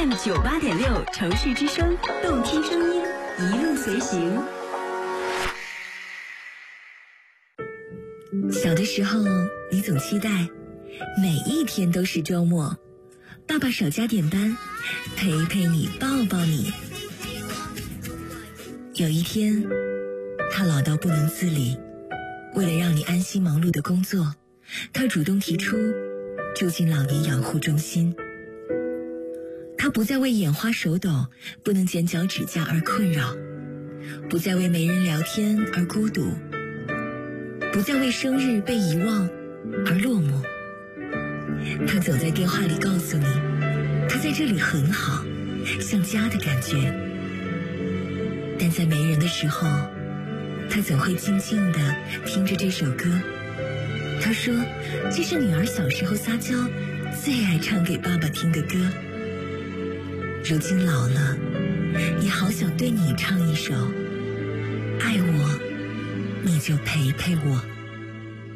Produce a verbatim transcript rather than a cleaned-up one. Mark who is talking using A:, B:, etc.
A: M 九八点六城市之声，动听声音，一路随行。
B: 小的时候，你总期待每一天都是周末，爸爸少加点班，陪陪你，抱抱你。有一天，他老到不能自理，为了让你安心忙碌的工作，他主动提出住进老年养护中心。他不再为眼花手抖不能剪脚指甲而困扰，不再为没人聊天而孤独，不再为生日被遗忘而落寞。他走在电话里告诉你，他在这里很好，像家的感觉。但在没人的时候，他怎会静静地听着这首歌？他说，这是女儿小时候撒娇最爱唱给爸爸听的歌。如今老了，也好想对你唱一首，爱我，你就陪陪我。